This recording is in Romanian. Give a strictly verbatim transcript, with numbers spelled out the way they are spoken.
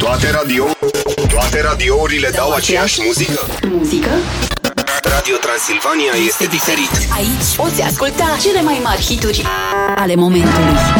Toate radio Toate radiourile dau, dau aceeași muzică? Muzică? Radio Transilvania este diferit. Aici poți asculta cele mai mari hituri ale momentului.